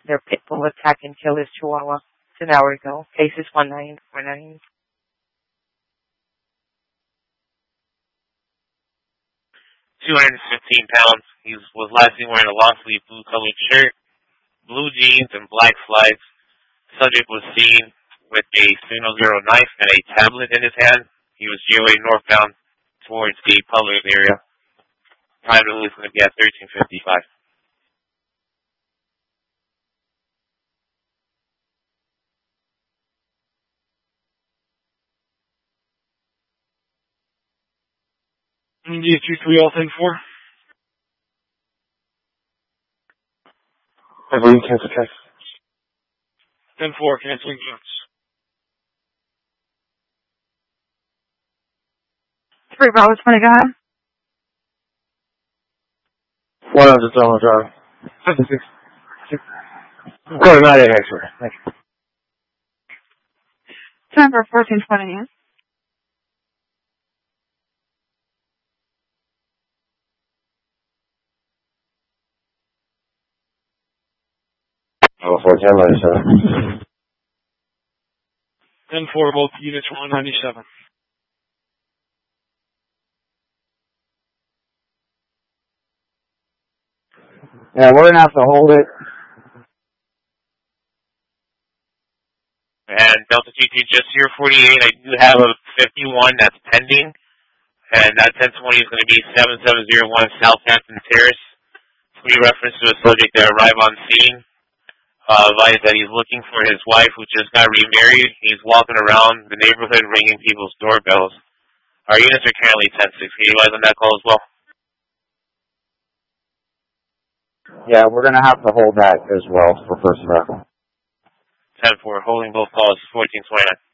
Their pit bull attacked and killed his chihuahua an hour ago. Cases 1949. 215 pounds. He was last seen wearing a long-sleeve blue-colored shirt, blue jeans, and black slides. The subject was seen with a .00 knife and a tablet in his hand. He was GOA northbound towards the public area. Time to is going to be at 13:55. D23 all 10-4. I believe cancel check. 10-4, canceling shots. 3 Bravo 20, go ahead. 100 Zone Drive. 56. Go to 98 X-ray. Thank you. Time for 1420. Oh, 410, 10-4, both units 197. Yeah, we're going to have to hold it. And Delta T2 just here, 48. I do have a 51 that's pending. And that 1020 is going to be 7701 Southampton Terrace. We reference to a subject that arrived on scene. Advised that he's looking for his wife who just got remarried. He's walking around the neighborhood ringing people's doorbells. Our units are currently 10-6. Can you guys on that call as well? Yeah, we're going to have to hold that as well for first arrival. 10-4, holding both calls, 1429.